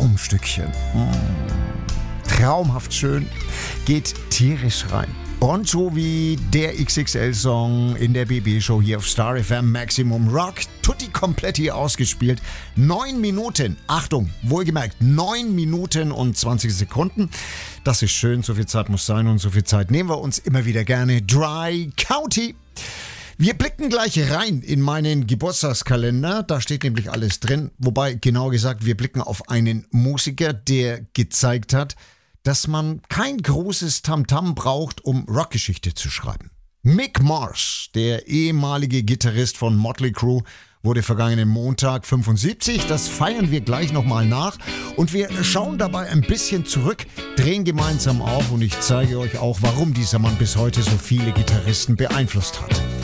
Traumstückchen. Traumhaft schön. Geht tierisch rein. Bon Jovi, der XXL-Song in der BB-Show hier auf Star FM Maximum Rock. Tutti Kompletti ausgespielt. 9 Minuten, Achtung, wohlgemerkt, 9 Minuten und 20 Sekunden. Das ist schön, so viel Zeit muss sein und so viel Zeit nehmen wir uns immer wieder gerne. Dry County. Wir blicken gleich rein in meinen Geburtstagskalender. Da steht nämlich alles drin. Wobei, genau gesagt, wir blicken auf einen Musiker, der gezeigt hat, dass man kein großes Tamtam braucht, um Rockgeschichte zu schreiben. Mick Mars, der ehemalige Gitarrist von Motley Crue, wurde vergangenen Montag 75. Das feiern wir gleich nochmal nach. Und wir schauen dabei ein bisschen zurück, drehen gemeinsam auf und ich zeige euch auch, warum dieser Mann bis heute so viele Gitarristen beeinflusst hat.